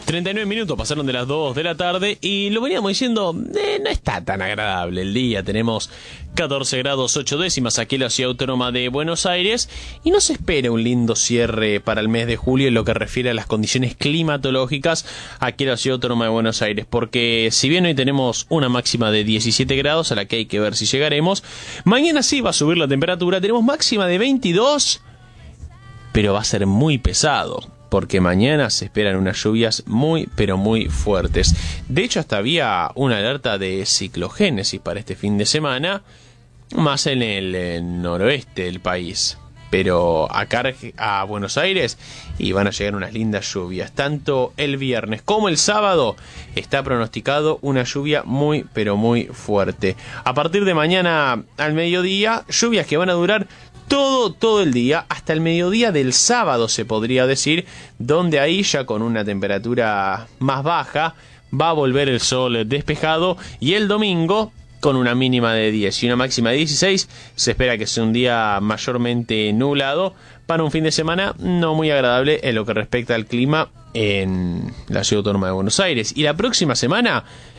39 minutos pasaron de las 2 de la tarde y lo veníamos diciendo, no está tan agradable el día. Tenemos 14 grados 8 décimas aquí en la Ciudad Autónoma de Buenos Aires y no se espera un lindo cierre para el mes de julio en lo que refiere a las condiciones climatológicas aquí en la Ciudad Autónoma de Buenos Aires, porque si bien hoy tenemos una máxima de 17 grados a la que hay que ver si llegaremos, mañana sí va a subir la temperatura, tenemos máxima de 22, pero va a ser muy pesado, porque mañana se esperan unas lluvias muy, pero muy fuertes. De hecho, hasta había una alerta de ciclogénesis para este fin de semana, más en el noroeste del país. Pero acá a Buenos Aires y van a llegar unas lindas lluvias. Tanto el viernes como el sábado está pronosticado una lluvia muy, pero muy fuerte. A partir de mañana al mediodía, lluvias que van a durar todo el día, hasta el mediodía del sábado se podría decir, donde ahí ya con una temperatura más baja va a volver el sol despejado, y el domingo con una mínima de 10 y una máxima de 16 se espera que sea un día mayormente nublado para un fin de semana no muy agradable en lo que respecta al clima en la Ciudad Autónoma de Buenos Aires. Y la próxima semana